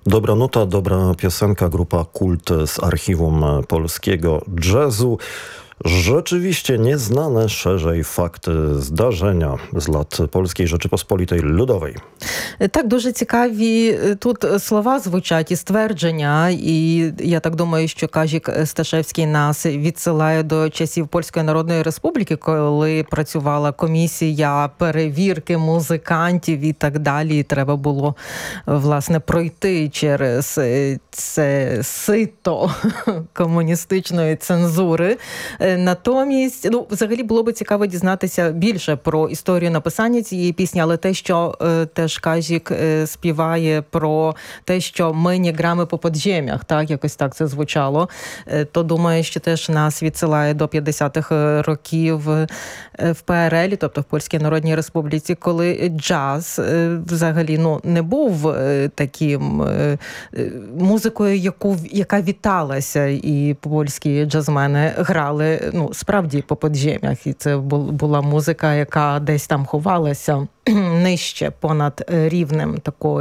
Dobra nuta, dobra piosenka, grupa Kult z archiwum polskiego jazzu. Rzeczywiście nieznane szerzej fakty zdarzenia з lat Польської Rzeczypospolitej Ludowej. Так, дуже цікаві тут слова звучать і ствердження, і я так думаю, що Казік Сташевський нас відсилає до часів Польської Народної Республіки, коли працювала комісія перевірки музикантів і так далі, і треба було, власне, пройти через це сито комуністичної цензури. Натомість, взагалі було би цікаво дізнатися більше про історію написання цієї пісні, але те, що теж Казік співає про те, що ми не грами по подзем'ях, так, якось так це звучало, то думаю, що теж нас відсилає до 50-х років в ПРЛ, тобто в Польській Народній Республіці, коли джаз взагалі не був таким музикою, яка віталася, і польські джазмени грали справді по подзем'ях, і це була музика, яка десь там ховалася нижче, понад рівнем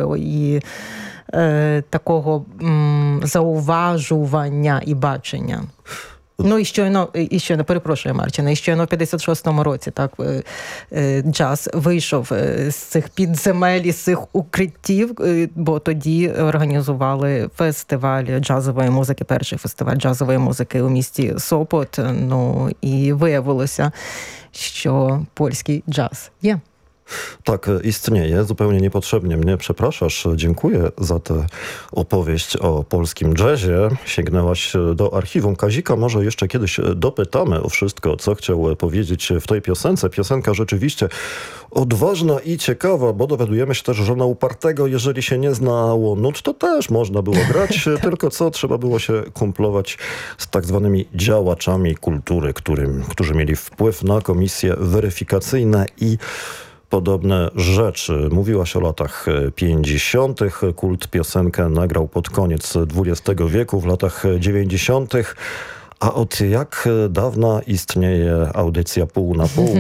такого зауважування і бачення. І щойно, перепрошую, Марчина, і щойно в 56-му році так джаз вийшов з цих підземель, з цих укриттів, бо тоді організували фестиваль джазової музики, перший фестиваль джазової музики у місті Сопот, і виявилося, що польський джаз є. Tak, istnieje. Zupełnie niepotrzebnie mnie przepraszasz. Dziękuję za tę opowieść o polskim jazzie. Sięgnęłaś do archiwum Kazika. Może jeszcze kiedyś dopytamy o wszystko, co chciał powiedzieć w tej piosence. Piosenka rzeczywiście odważna i ciekawa, bo dowiadujemy się też, że na upartego, jeżeli się nie znało nut, to też można było grać, tylko trzeba było się kumplować z tak zwanymi działaczami kultury, którzy mieli wpływ na komisje weryfikacyjne i podobne rzeczy. Mówiłaś o latach 50. Kult piosenkę nagrał pod koniec XX wieku, w latach 90. A od jak dawna istnieje audycja Pół na pół?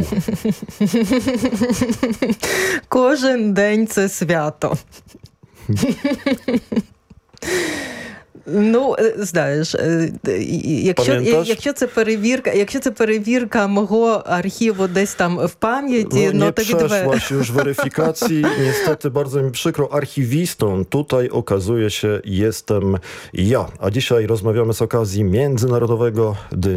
Кожен день це свято. Знаєш, якщо це перевірка мого архіву десь там в пам'яті, nie przeszłaś już weryfikacji. Niestety, bardzo mi przykro, archiwistą tutaj okazuje się jestem ja. A dzisiaj rozmawiamy z okazji Międzynarodowego Dnia